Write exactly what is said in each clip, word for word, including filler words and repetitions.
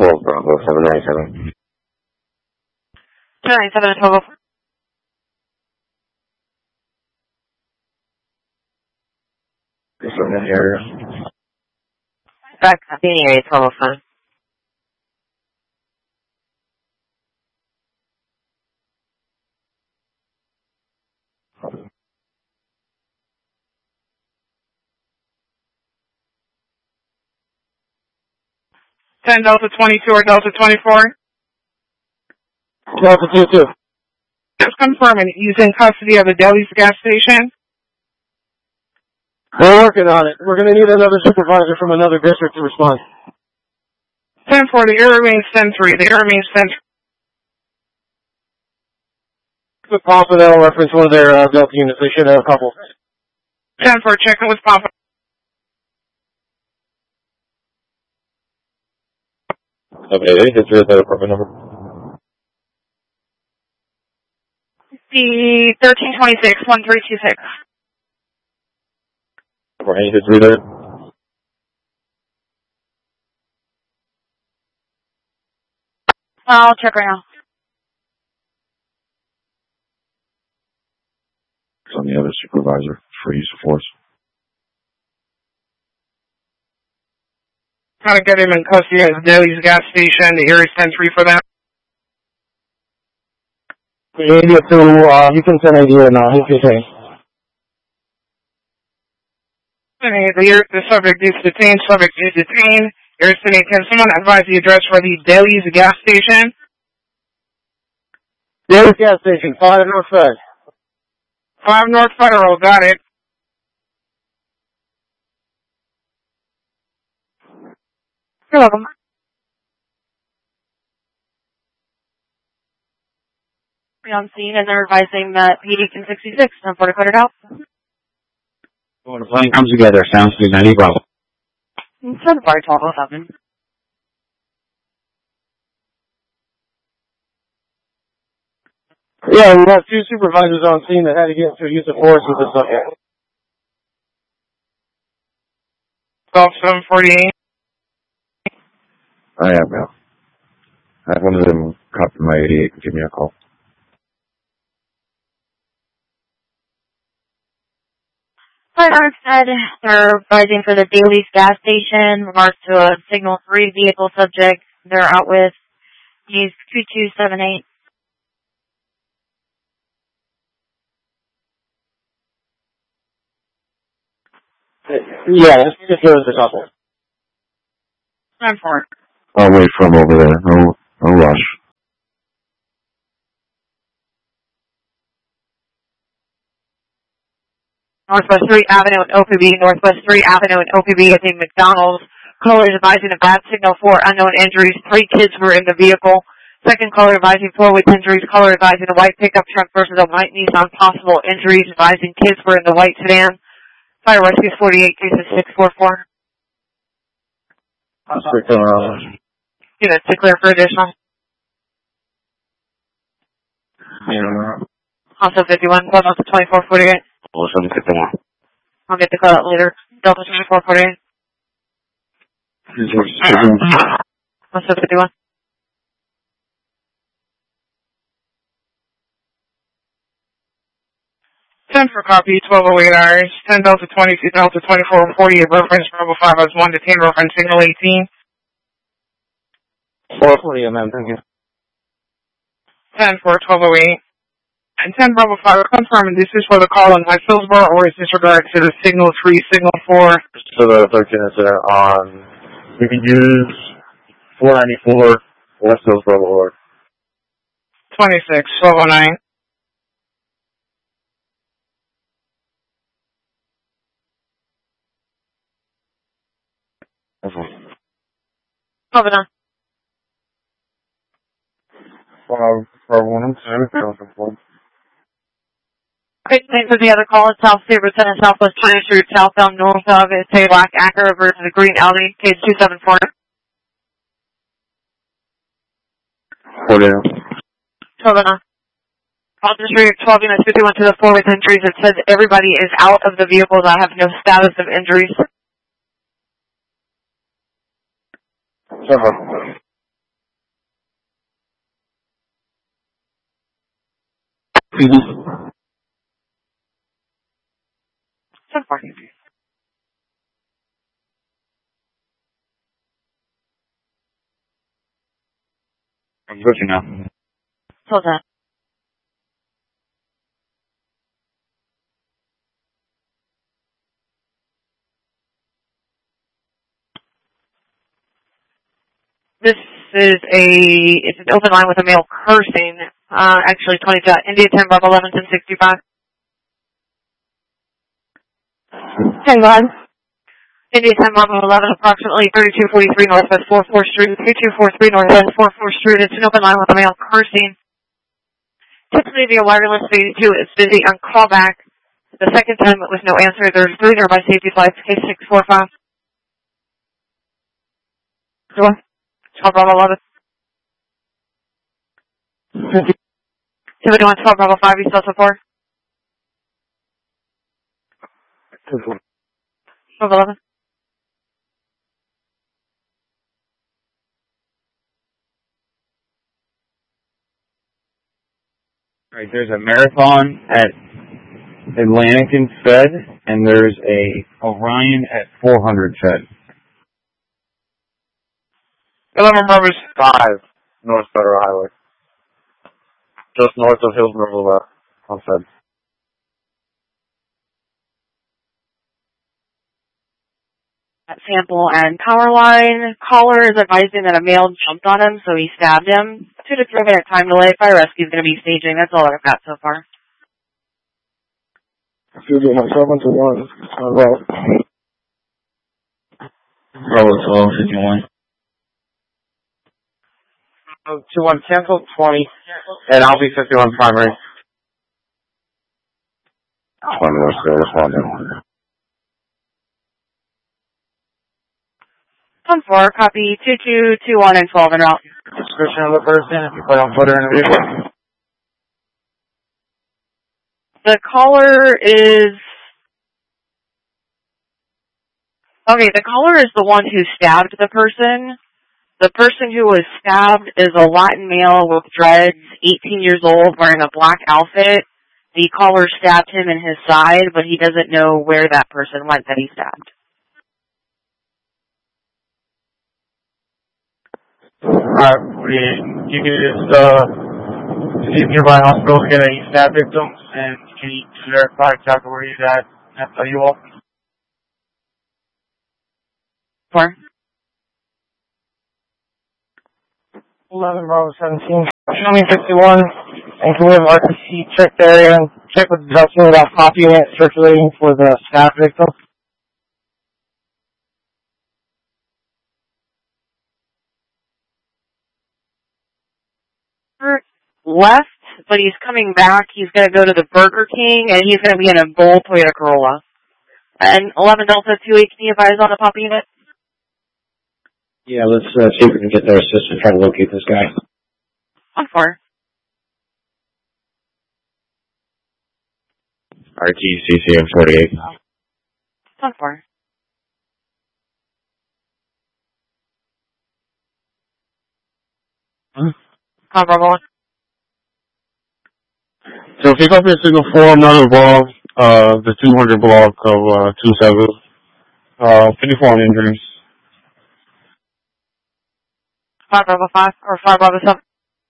twelve, Bravo, seven ninety-seven. seven ninety-seven and twelve oh four. It's in that area. Back up in the area, twelve oh five. ten Delta twenty-two or Delta twenty-four? Delta two two. Just confirming, he's in custody of the Deli's gas station? We're working on it. We're going to need another supervisor from another district to respond. ten four, the air remains ten three. The air remains ten three. With Papa, that'll reference one of their uh, Delta units. They should have a couple. ten four, check in with Papa. Okay, is there the apartment number? The thirteen twenty-six, one three two six. Any history there? I'll check right now. On the other supervisor for use of force. Trying to get him in custody at the Deli's gas station. The air is ten three for that. The idea to, uh, you can send idea now. He's detained. The, air, the subject is detained. Subject is detained. Air is detained. Can someone advise the address for the Deli's gas station? Deli's gas station, five North Fed. five North Federal, got it. You're welcome. On scene, and they're advising that P D can sixty-six and forty cleared out. When the plane comes together, sounds good, ninety Bravo. Instead of bar twelve oh seven. Yeah, we have two supervisors on scene that had to get into use of force with the subject. twelve seven forty-eight. I am now. Have one of them copy my eighty-eight and give me a call. Flight said they're advising for the Deli's gas station in regards to a Signal three vehicle subject they're out with. He's two two seven eight. Yeah, let's just go to the couple. ten four. I'll wait for him over there. No, no rush. Northwest three Avenue and O P B, Northwest three Avenue and O P B at the McDonald's. Caller advising a bad signal for unknown injuries. Three kids were in the vehicle. Second caller advising four with injuries. Caller advising a white pickup truck versus a white Nissan. Possible injuries. Advising kids were in the white sedan. Fire rescue forty-eight three six six four four. Units to clear for additional. Yeah. Also fifty-one, call Delta twenty-four forty-eight. I'll get the call out later. Delta twenty-four forty-eight. Also fifty-one. ten for copy, twelve oh eight hours. ten Delta twenty-two, Delta twenty-four forty-eight, reference Bravo five has one detained, reference signal eighteen. four forty, ma'am, thank you. ten for twelve oh eight. And ten Bravo five, confirming this is for the call on West Hillsborough, or is this regard to the signal three, signal four? So the thirteen is there on, we can use four ninety-four West Hillsborough Boulevard. twenty-six, twelve oh nine. Over now. Five, five, one, two, Great, thanks for the other call. It's South State Lieutenant Southwest twenty Street, southbound north of it's a black Acura versus a green Audi, case two seven four. forty. twelve oh nine. Fountain Street, twelve units, fifty-one to the floor with injuries. It says everybody is out of the vehicles. I have no status of injuries. Seven. ten four. I'm good now. Hold on. This is a, it's an open line with a male cursing, uh, actually twenty jet, India ten, Bravo eleven, ten sixty-five. Hang on. India ten, Bravo eleven, approximately thirty-two forty-three Northwest four fourth Street, thirty-two forty-three Northwest four fourth Street. It's an open line with a male cursing. Typically via wireless, eighty-two is busy on callback. The second time it was no answer. There's three nearby safety flights, K six four five. Door. twelve Bravo eleven. seventy-one twelve Bravo five, East Delta four. twelve eleven. Alright, there's a marathon at Atlantic and Fed, and there's a Orion at four hundred Fed. eleven Bravo's Five, North Federal Highway. Just north of Hills River left on Fed. Sample and power line. Caller is advising that a male jumped on him, so he stabbed him. Two to three minute time delay. Fire rescue is going to be staging. That's all I've got so far. I feel good myself into one. All right. Bravo twelve fifty-one. two one cancel, twenty, and I'll be fifty-one primary. twenty more still responding. One four, copy two two two one and twelve en route. Description of the person, if you put on footer in the vehicle. The caller is... Okay, the caller is the one who stabbed the person. The person who was stabbed is a Latin male with dreads, eighteen years old, wearing a black outfit. The caller stabbed him in his side, but he doesn't know where that person went that he stabbed. Alright, you can just, uh, see if nearby hospitals get any stab victims, and can you verify exactly where he's at, and tell you all? Four. eleven Bravo seventeen. Show me fifty-one, and can we have R T C check the area and check with the adjustment without copying it, circulating for the stab victim? Left, but he's coming back. He's going to go to the Burger King, and he's going to be in a gold Toyota Corolla. And eleven Delta two eight, can you advise on the pop unit? Yeah, let's uh, see if we can get their assistant try to locate this guy. On four. R T C C M forty-eight. On four. Huh? Call Bravo one. So pick up your signal four, not involved, uh, the two hundred block of, uh, two seven, uh, fifty-four on injuries. Five Bravo five, or five Bravo seven.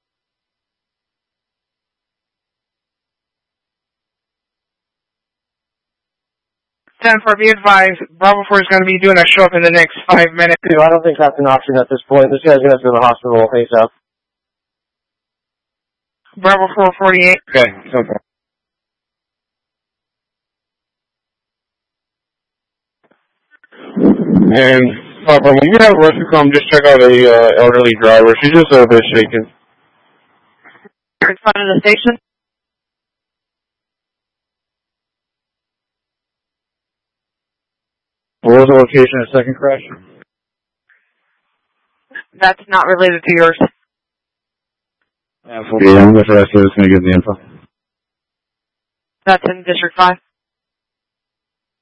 ten four, be advised, Bravo four is going to be doing a show up in the next five minutes. I don't think that's an option at this point. This guy's gonna have to go to the hospital ASAP. Bravo four forty-eight. Okay, okay. And, Papa, when you have rescue come, just check out a, uh, elderly driver. She's just a bit shaken. In front of the station. What was the location of the second crash? That's not related to yours. Yeah, I'm with the rest of this going to give the info. That's in District five.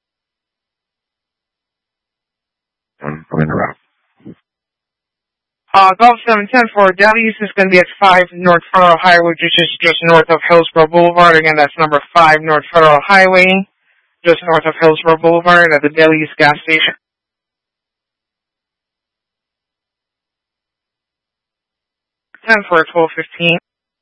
I'm in the route. Uh, Gulf seven ten for Delius is going to be at five North Federal Highway, which is just north of Hillsborough Boulevard. Again, that's number five North Federal Highway, just north of Hillsborough Boulevard at the Delius gas station. ten for twelve fifteen.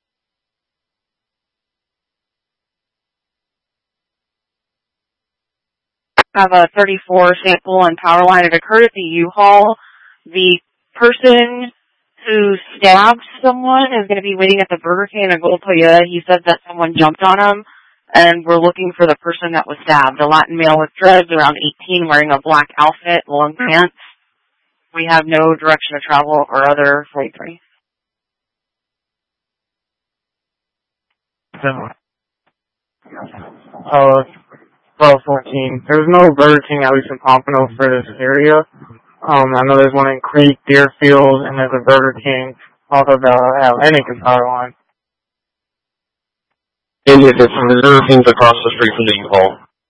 I have a thirty-four sample and power line. It occurred at the U-Haul. The person who stabbed someone is going to be waiting at the Burger King in a gold Toyota. He said that someone jumped on him, and we're looking for the person that was stabbed. A Latin male with dreads, around eighteen, wearing a black outfit, long pants. We have no direction of travel or other forty-three. Uh, twelve fourteen. There's no Burger King, at least in Pompano, for this area. Um, I know there's one in Creek, Deerfield, and there's a Burger King off of the Atlantic and Power Line. India, there's some Burger Kings across the street from the U-Haul.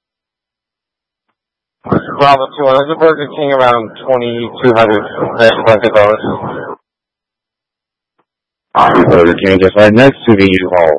Bravo two, there's a Burger King around twenty-two hundred. That's twenty dollars. Burger King just right next to the U-Haul.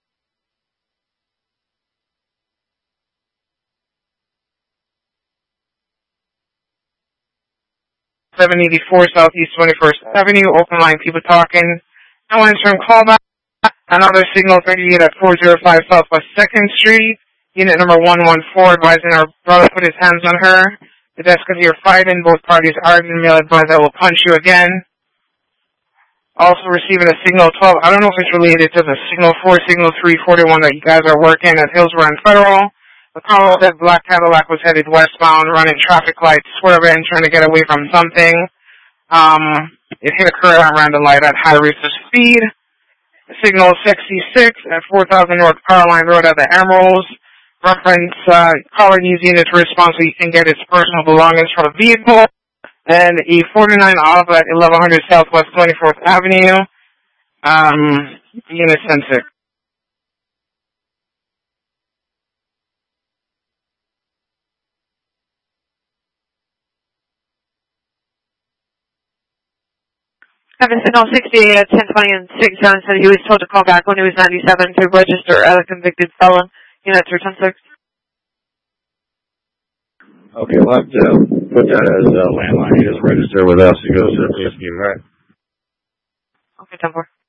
seven eighty-four Southeast twenty-first Avenue, open line, people talking. No answering callback. Another signal thirty-eight at four oh five Southwest second Street. Unit number one one four advising our brother put his hands on her. The desk of your fighting. Both parties arguing. Male advised I will punch you again. Also receiving a signal twelve. I don't know if it's related to the signal four, signal three forty-one that you guys are working at Hillsborough and Federal. The car that black Cadillac was headed westbound, running traffic lights, swerving, trying to get away from something. Um, it hit a curve and ran the light at high rates of speed. Signal sixty-six at four thousand North Caroline Road at the Emeralds. Reference, uh, caller needs unit to respond so you can get its personal belongings from the vehicle. And a forty-nine Alpha at eleven hundred Southwest twenty-fourth Avenue. Um, unit ten six. Seven signal sixty-eight at ten twenty and six John said he was told to call back when he was ninety-seven to register as a convicted felon. Unit three ten six. Okay, we'll have to put that as a landline. He just register with us. He goes to the police team, right? Okay, ten four.